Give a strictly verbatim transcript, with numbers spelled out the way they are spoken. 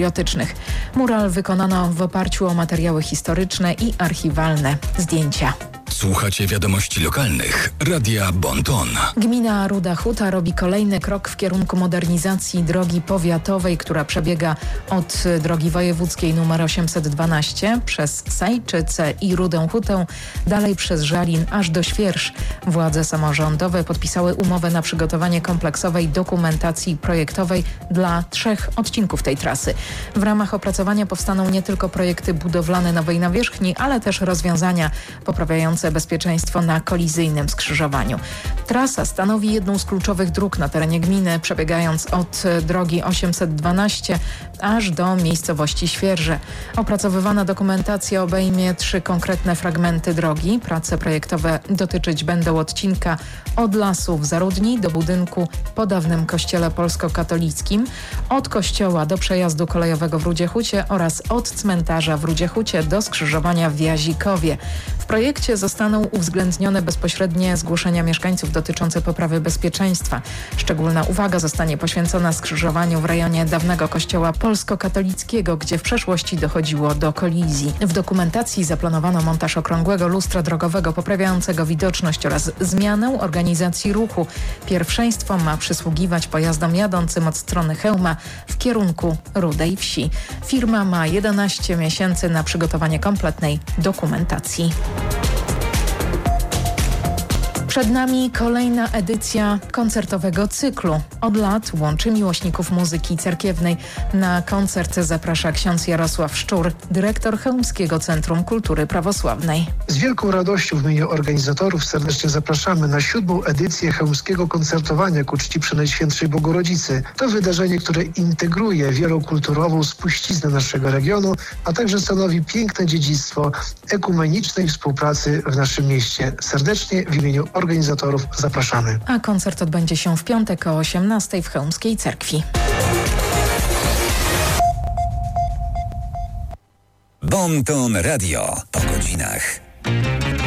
patriotycznych. Mural wykonano w oparciu o materiały historyczne i archiwalne zdjęcia. Słuchacie wiadomości lokalnych Radia Bon-Ton. Gmina Ruda Huta robi kolejny krok w kierunku modernizacji drogi powiatowej, która przebiega od drogi wojewódzkiej nr osiemset dwanaście przez Sajczyce i Rudę Hutę, dalej przez Żalin aż do Świersz. Władze samorządowe podpisały umowę na przygotowanie kompleksowej dokumentacji projektowej dla trzech odcinków tej trasy. W ramach opracowania powstaną nie tylko projekty budowlane nowej nawierzchni, ale też rozwiązania poprawiające bezpieczeństwo na kolizyjnym skrzyżowaniu. Trasa stanowi jedną z kluczowych dróg na terenie gminy, przebiegając od drogi osiemset dwanaście aż do miejscowości Świerże. Opracowywana dokumentacja obejmie trzy konkretne fragmenty drogi. Prace projektowe dotyczyć będą odcinka od lasu w Zaródni do budynku po dawnym kościele polsko-katolickim, od kościoła do przejazdu kolejowego w Rudzie Hucie oraz od cmentarza w Rudzie Hucie do skrzyżowania w Jazikowie. W projekcie zostaną uwzględnione bezpośrednie zgłoszenia mieszkańców dotyczące poprawy bezpieczeństwa. Szczególna uwaga zostanie poświęcona skrzyżowaniu w rejonie dawnego kościoła polsko-katolickiego, gdzie w przeszłości dochodziło do kolizji. W dokumentacji zaplanowano montaż okrągłego lustra drogowego poprawiającego widoczność oraz zmianę organizacji ruchu. Pierwszeństwo ma przysługiwać pojazdom jadącym od strony Chełma w kierunku Rudej Wsi. Firma ma jedenaście miesięcy na przygotowanie kompletnej dokumentacji. Przed nami kolejna edycja koncertowego cyklu. Od lat łączy miłośników muzyki cerkiewnej. Na koncert zaprasza ksiądz Jarosław Szczur, dyrektor Chełmskiego Centrum Kultury Prawosławnej. Z wielką radością w imieniu organizatorów serdecznie zapraszamy na siódmą edycję Chełmskiego Koncertowania ku czci Przenajświętszej Bogorodzicy. To wydarzenie, które integruje wielokulturową spuściznę naszego regionu, a także stanowi piękne dziedzictwo ekumenicznej współpracy w naszym mieście. Serdecznie w imieniu organizatorów zapraszamy. A koncert odbędzie się w piątek o osiemnastej w Chełmskiej Cerkwi. Bon-Ton Radio po godzinach.